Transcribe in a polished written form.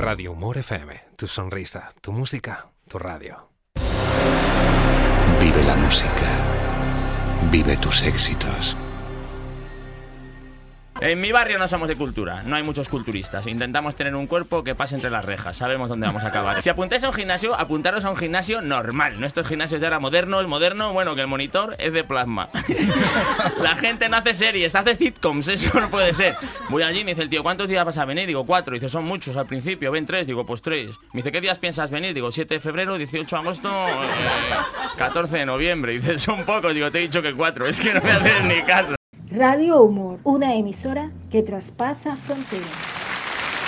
Radio Humor FM, tu sonrisa, tu música, tu radio. Vive la música. Vive tus éxitos. En mi barrio no somos de cultura, no hay muchos culturistas. Intentamos tener un cuerpo que pase entre las rejas, sabemos dónde vamos a acabar. Si apuntáis a un gimnasio, apuntaros a un gimnasio normal. No estos gimnasios de ahora modernos, el moderno, bueno, que el monitor es de plasma. La gente no hace series, hace sitcoms, eso no puede ser. Voy allí y me dice el tío, ¿cuántos días vas a venir? Digo, 4. Dice, son muchos al principio, ven 3. Digo, pues 3. Me dice, ¿qué días piensas venir? Digo, 7 de febrero, 18 de agosto, 14 de noviembre. Dice, son pocos. Digo, te he dicho que 4, es que no me haces ni caso. Radio Humor, una emisora que traspasa fronteras.